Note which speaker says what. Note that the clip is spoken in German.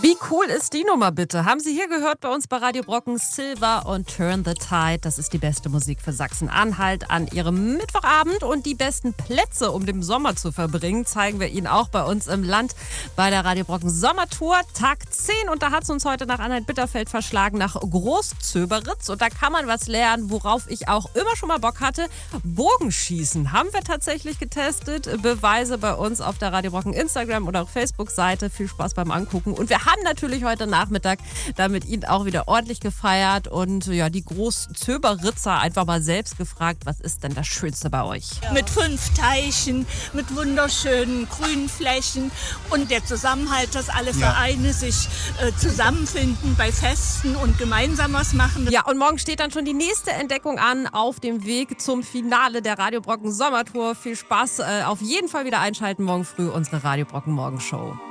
Speaker 1: Wie cool ist die Nummer bitte? Haben Sie hier gehört bei uns bei Radio Brocken? Silver und Turn the Tide. Das ist die beste Musik für Sachsen-Anhalt an Ihrem Mittwochabend. Und die besten Plätze, um den Sommer zu verbringen, zeigen wir Ihnen auch bei uns im Land bei der Radio Brocken Sommertour. Tag 10. Und da hat es uns heute nach Anhalt-Bitterfeld verschlagen, nach Großzöberitz. Und da kann man was lernen, worauf ich auch immer schon mal Bock hatte. Bogenschießen haben wir tatsächlich getestet. Beweise bei uns auf der Radio Brocken Instagram oder Facebook-Seite. Viel Spaß beim Angucken. Und wir haben natürlich heute Nachmittag damit ihn auch wieder ordentlich gefeiert und ja, die Großzöberitzer einfach mal selbst gefragt, was ist denn das Schönste bei euch?
Speaker 2: Ja. Mit 5 Teichen, mit wunderschönen grünen Flächen und der Zusammenhalt, dass alle Vereine sich zusammenfinden bei Festen und gemeinsam was machen.
Speaker 1: Ja, und morgen steht dann schon die nächste Entdeckung an auf dem Weg zum Finale der Radio Brocken Sommertour. Viel Spaß, auf jeden Fall wieder einschalten morgen früh unsere Radio Brocken Morgenshow.